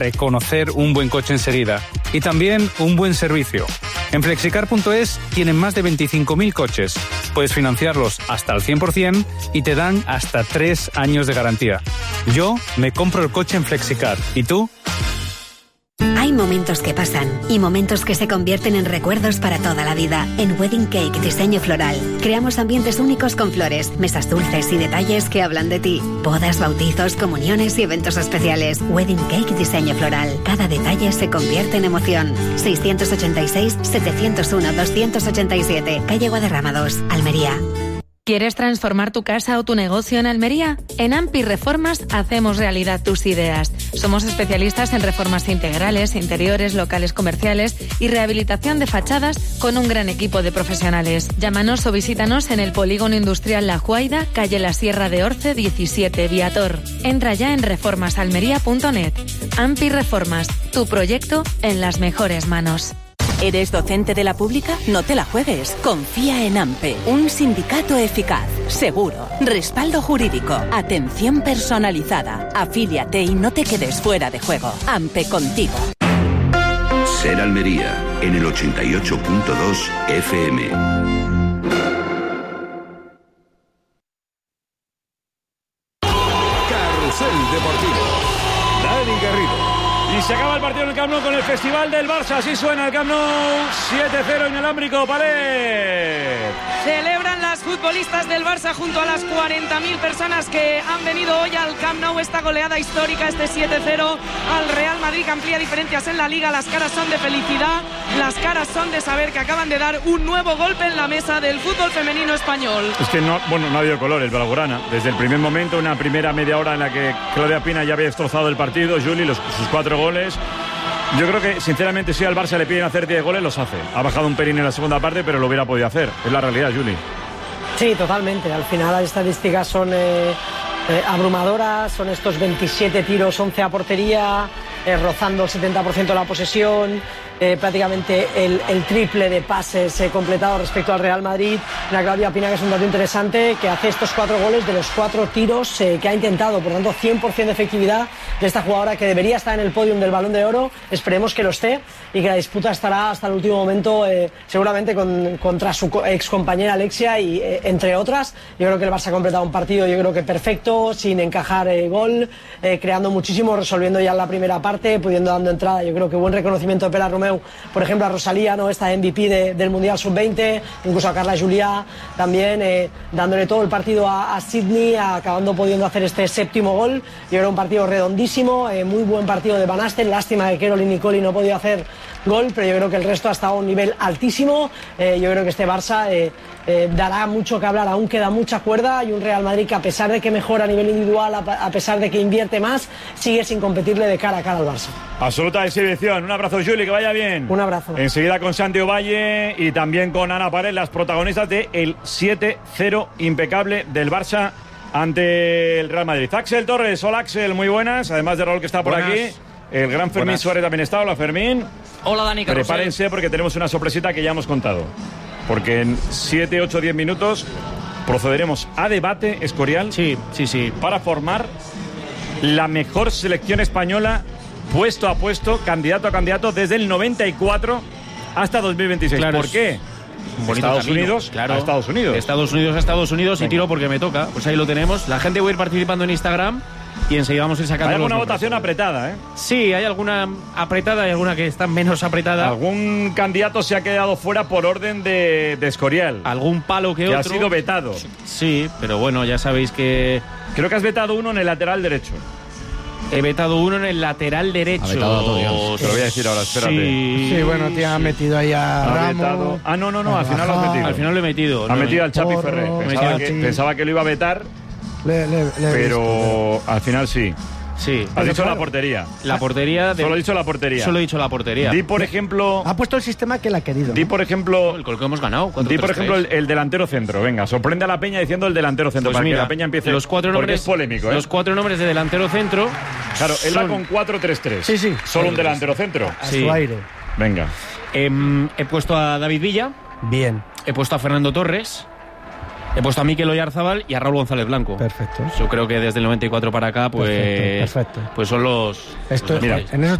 reconocer un buen coche enseguida y también un buen servicio. En Flexicar.es tienen más de 25.000 coches. Puedes financiarlos hasta el 100% y te dan hasta 3 años de garantía. Yo me compro el coche en Flexicar. ¿Y tú? Hay momentos que pasan y momentos que se convierten en recuerdos para toda la vida. En Wedding Cake Diseño Floral creamos ambientes únicos con flores, mesas dulces y detalles que hablan de ti. Bodas, bautizos, comuniones y eventos especiales. Wedding Cake Diseño Floral. Cada detalle se convierte en emoción. 686-701-287, calle Guadarrama 2, Almería. ¿Quieres transformar tu casa o tu negocio en Almería? En AMPI Reformas hacemos realidad tus ideas. Somos especialistas en reformas integrales, interiores, locales comerciales y rehabilitación de fachadas con un gran equipo de profesionales. Llámanos o visítanos en el Polígono Industrial La Juaida, calle La Sierra de Orce 17, Viator. Entra ya en reformasalmería.net. AMPI Reformas, tu proyecto en las mejores manos. ¿Eres docente de la pública? No te la juegues. Confía en AMPE, un sindicato eficaz, seguro, respaldo jurídico, atención personalizada. Afíliate y no te quedes fuera de juego. AMPE contigo. Ser Almería, en el 88.2 FM. Carrusel Deportivo. Dani Garrido. Y se acaba el partido en el Camp Nou con el Festival del Barça. Así suena el Camp Nou. 7-0 inalámbrico, Palet. Celebran las futbolistas del Barça junto a las 40.000 personas que han venido hoy al Camp Nou. Esta goleada histórica, este 7-0 al Real Madrid, que amplía diferencias en la Liga. Las caras son de felicidad, las caras son de saber que acaban de dar un nuevo golpe en la mesa del fútbol femenino español. Es que no ha habido color el Blaugrana. Desde el primer momento, una primera media hora en la que Claudia Pina ya había destrozado el partido, Juli, sus 4 goles. Yo creo que, sinceramente, si al Barça le piden hacer 10 goles, los hace. Ha bajado un pelín en la segunda parte, pero lo hubiera podido hacer. Es la realidad, Juli. Sí, totalmente. Al final las estadísticas son abrumadoras. Son estos 27 tiros, 11 a portería, rozando el 70% de la posesión. Prácticamente el triple de pases completado respecto al Real Madrid. La Claudia Pina, que es un dato interesante, que hace estos 4 goles de los 4 tiros que ha intentado. Por tanto, 100% de efectividad de esta jugadora, que debería estar en el podium del Balón de Oro. Esperemos que lo esté y que la disputa estará hasta el último momento, seguramente contra su ex compañera Alexia y entre otras. Yo creo que el Barça ha completado un partido, yo creo que perfecto, sin encajar gol, creando muchísimo, resolviendo ya en la primera parte, pudiendo dando entrada. Yo creo que buen reconocimiento de Pilar Romeu, por ejemplo, a Rosalía, ¿no? Esta MVP del Mundial Sub-20, incluso a Carla Juliá también, dándole todo el partido a Sydney, acabando pudiendo hacer este 7º gol. Yo creo un partido redondísimo, muy buen partido de Van Asten. Lástima que Caroline Nicoli no podía hacer gol, pero yo creo que el resto ha estado a un nivel altísimo. Yo creo que este Barça dará mucho que hablar, aún queda mucha cuerda, y un Real Madrid que, a pesar de que mejora a nivel individual, a pesar de que invierte más, sigue sin competirle de cara a cara al Barça. Absoluta exhibición. Un abrazo, Juli, que vaya bien. Un abrazo. Enseguida con Santi Ovalle y también con Ana Pared, las protagonistas de el 7-0 impecable del Barça ante el Real Madrid. Axel Torres. Hola, Axel, muy buenas. Además de Raúl, que está por aquí. El gran Fermín Buenas. Suárez también está. Hola, Fermín. Hola, Dani Carrusel. Prepárense, porque tenemos una sorpresita que ya hemos contado. Porque en 7, 8, 10 minutos procederemos a debate, Escorial. Sí. Para formar la mejor selección española, puesto a puesto, candidato a candidato, desde el 94 hasta 2026. Claro, ¿Por qué? Estados Unidos, claro. A Estados Unidos. Estados Unidos. Venga. Y tiro porque me toca. Pues ahí lo tenemos. La gente va a ir participando en Instagram y enseguida vamos a ir sacando. Hay alguna los votación apretada, ¿eh? Sí, hay alguna apretada y alguna que está menos apretada. Algún candidato se ha quedado fuera por orden de Escorial. Algún palo que otro. otro. Ha sido vetado. Sí, pero bueno, ya sabéis que... Creo que has vetado uno en el lateral derecho. He vetado uno en el lateral derecho. Ha vetado a todo Dios. Te lo voy a decir ahora, espérate. Sí, bueno, te ha metido ahí a Ramos. No, al final lo has metido. Al final lo he metido. Ha metido al Chapi Ferrer. Pensaba que lo iba a vetar, pero al final sí. Sí. Has dicho la portería. La portería. Solo he dicho la portería. Solo he dicho la portería. Di, por ejemplo... Ha puesto el sistema que él ha querido. Di, por ejemplo... El gol que hemos ganado. Di, por ejemplo, el delantero centro. Venga, sorprende a la Peña diciendo el delantero centro. Pues para mira, que la Peña empiece... Los 4 porque nombres, es polémico, ¿eh? Los 4 nombres de delantero centro... Claro, él va con 4-3-3. Sí. Solo un delantero centro. A su aire. Venga. He puesto a David Villa. Bien. He puesto a Fernando Torres. He puesto a Mikel Oyarzabal y a Raúl González Blanco. Perfecto. Yo creo que desde el 94 para acá, pues, Perfecto. pues son los... Esto, mira, en eso